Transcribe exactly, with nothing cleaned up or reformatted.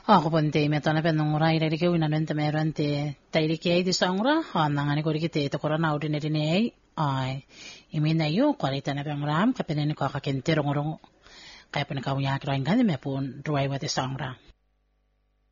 Ako ponte me tona penong ura ire ke wina nente me rante tairi ke ai di sangra hananga ni kori te to korona ordinary nei ai imina yo kwalita na pengram kapene ni ko ka kentero ngorong kaya pun kau ya kira ingani me pun ruai wa te sangra